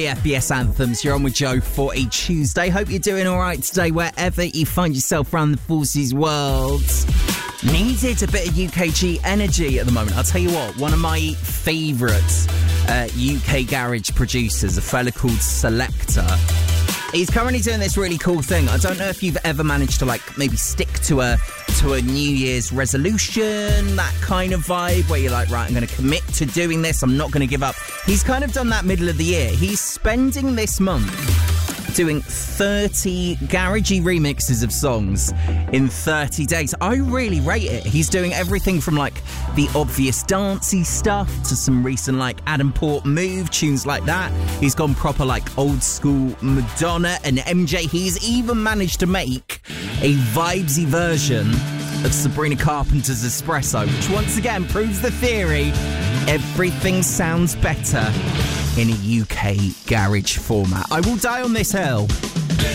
FBS Anthems, you're on with Joe for a Tuesday. Hope you're doing all right today wherever you find yourself around the Forces world. Needed a bit of UKG energy at the moment. I'll tell you what, one of my favourite UK garage producers, a fella called Selector, he's currently doing this really cool thing. I don't know if you've ever managed to maybe stick to a New Year's resolution, that kind of vibe where you're like, right, I'm going to commit to doing this, I'm not going to give up. He's kind of done that middle of the year. He's spending this month doing 30 garagey remixes of songs in 30 days. I really rate it. He's doing everything from the obvious dancey stuff to some recent Adam Port Move tunes like that. He's gone proper old school Madonna and MJ. He's even managed to make a vibesy version of Sabrina Carpenter's Espresso, which once again proves the theory everything sounds better in a UK garage format. I will die on this hill.